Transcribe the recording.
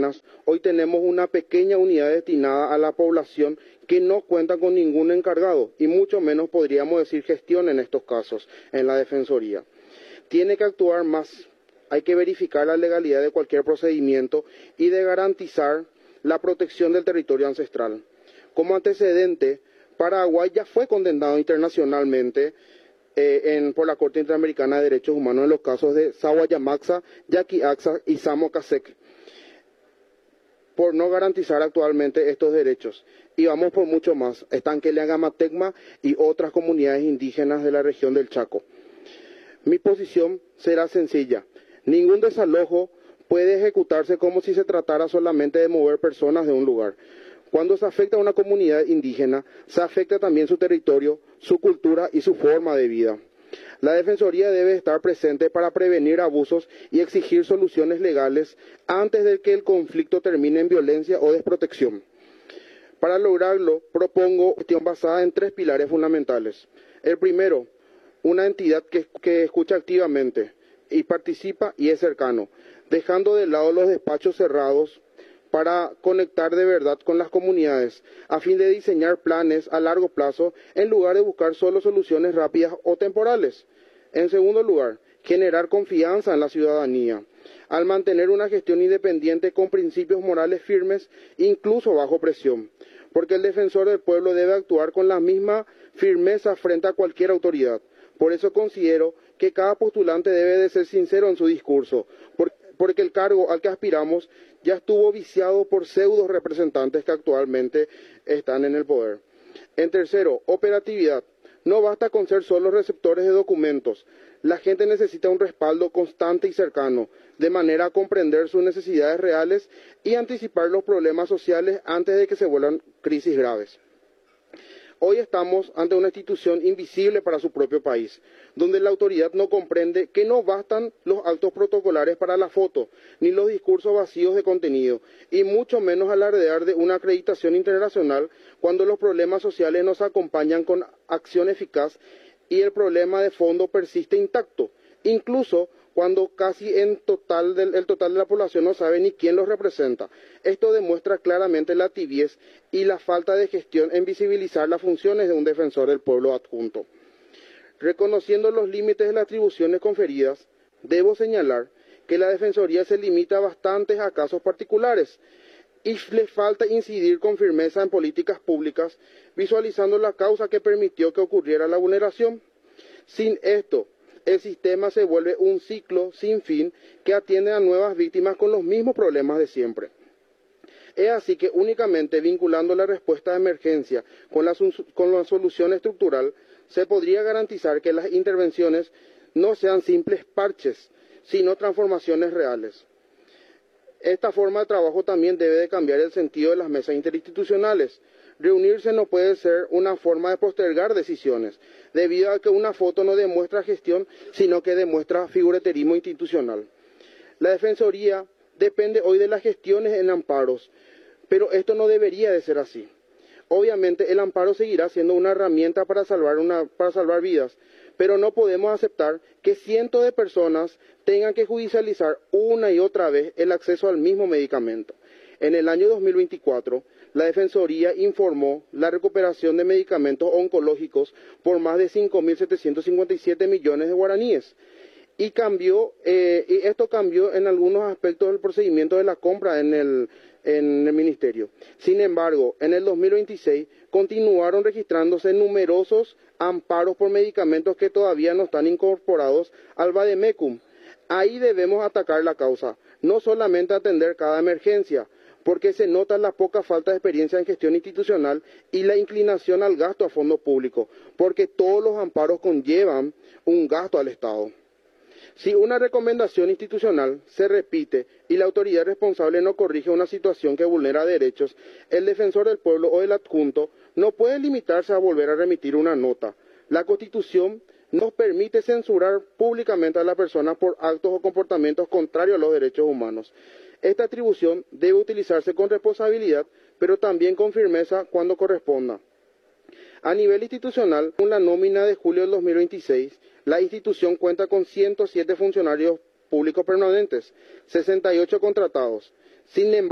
indígenas, hoy tenemos una pequeña unidad destinada a la población que no cuenta con ningún encargado y mucho menos podríamos decir gestión en estos casos en la Defensoría. Tiene que actuar más, hay que verificar la legalidad de cualquier procedimiento y de garantizar la protección del territorio ancestral. Como antecedente, Paraguay ya fue condenado internacionalmente por la Corte Interamericana de Derechos Humanos en los casos de Sahuayamaxa, Yaquiaxa y Samocasec, por no garantizar actualmente estos derechos. Y vamos por mucho más, están Queliagamatecma y otras comunidades indígenas de la región del Chaco. Mi posición será sencilla, ningún desalojo puede ejecutarse como si se tratara solamente de mover personas de un lugar. Cuando se afecta a una comunidad indígena, se afecta también su territorio, su cultura y su forma de vida. La Defensoría debe estar presente para prevenir abusos y exigir soluciones legales antes de que el conflicto termine en violencia o desprotección. Para lograrlo, propongo una gestión basada en 3 pilares fundamentales. El primero, una entidad que escucha activamente y participa y es cercano, dejando de lado los despachos cerrados para conectar de verdad con las comunidades, a fin de diseñar planes a largo plazo en lugar de buscar solo soluciones rápidas o temporales. En segundo lugar, generar confianza en la ciudadanía, al mantener una gestión independiente con principios morales firmes, incluso bajo presión, porque el defensor del pueblo debe actuar con la misma firmeza frente a cualquier autoridad. Por eso considero que cada postulante debe de ser sincero en su discurso, porque el cargo al que aspiramos ya estuvo viciado por pseudo representantes que actualmente están en el poder. En tercero, operatividad. No basta con ser solo receptores de documentos. La gente necesita un respaldo constante y cercano, de manera a comprender sus necesidades reales y anticipar los problemas sociales antes de que se vuelvan crisis graves. Hoy estamos ante una institución invisible para su propio país, donde la autoridad no comprende que no bastan los actos protocolares para la foto, ni los discursos vacíos de contenido, y mucho menos alardear de una acreditación internacional cuando los problemas sociales nos acompañan con acción eficaz y el problema de fondo persiste intacto, incluso cuando casi el total de la población no sabe ni quién los representa. Esto demuestra claramente la tibiez y la falta de gestión en visibilizar las funciones de un defensor del pueblo adjunto. Reconociendo los límites de las atribuciones conferidas, debo señalar que la Defensoría se limita bastante a casos particulares y le falta incidir con firmeza en políticas públicas, visualizando la causa que permitió que ocurriera la vulneración. Sin esto, el sistema se vuelve un ciclo sin fin que atiende a nuevas víctimas con los mismos problemas de siempre. Es así que únicamente vinculando la respuesta de emergencia con la solución estructural, se podría garantizar que las intervenciones no sean simples parches, sino transformaciones reales. Esta forma de trabajo también debe de cambiar el sentido de las mesas interinstitucionales. Reunirse no puede ser una forma de postergar decisiones, debido a que una foto no demuestra gestión, sino que demuestra figureterismo institucional. La Defensoría depende hoy de las gestiones en amparos, pero esto no debería de ser así. Obviamente el amparo seguirá siendo una herramienta para salvar vidas, pero no podemos aceptar que cientos de personas tengan que judicializar una y otra vez el acceso al mismo medicamento. En el año 2024, la Defensoría informó la recuperación de medicamentos oncológicos por más de 5.757 millones de guaraníes. Y esto cambió en algunos aspectos del procedimiento de la compra en el Ministerio. Sin embargo, en el 2026 continuaron registrándose numerosos amparos por medicamentos que todavía no están incorporados al Vademecum. Ahí debemos atacar la causa, no solamente atender cada emergencia, porque se nota la poca falta de experiencia en gestión institucional y la inclinación al gasto a fondo público, porque todos los amparos conllevan un gasto al Estado. Si una recomendación institucional se repite y la autoridad responsable no corrige una situación que vulnera derechos, el defensor del pueblo o el adjunto no puede limitarse a volver a remitir una nota. La Constitución nos permite censurar públicamente a la persona por actos o comportamientos contrarios a los derechos humanos. Esta atribución debe utilizarse con responsabilidad, pero también con firmeza cuando corresponda. A nivel institucional, con la nómina de julio del 2026, la institución cuenta con 107 funcionarios públicos permanentes, 68 contratados. Sin embargo,